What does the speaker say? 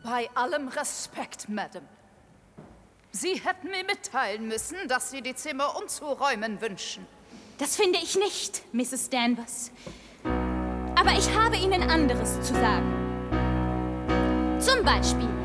Bei allem Respekt, Madame. Sie hätten mir mitteilen müssen, dass Sie die Zimmer umzuräumen wünschen. Das finde ich nicht, Mrs. Danvers. Aber ich habe Ihnen anderes zu sagen. Zum Beispiel,